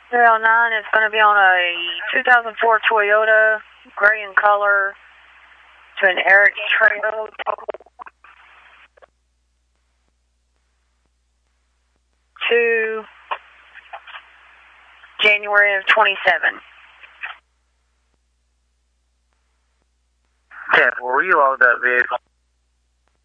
309 is going to be on a 2004 Toyota, gray in color, to an Eric Trail. To January of 27. Yeah, we'll reload that vehicle.